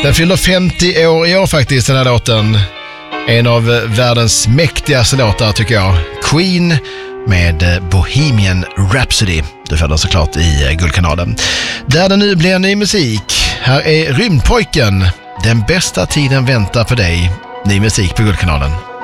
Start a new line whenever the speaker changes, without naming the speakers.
Den fyller 50 år i år faktiskt, den här låten. En av världens mäktigaste låtar tycker jag. Queen med Bohemian Rhapsody. Du följde såklart i Guldkanalen. Där det nu blir ny musik. Här är Rymdpojken. Den bästa tiden väntar för dig. Ny musik på Guldkanalen.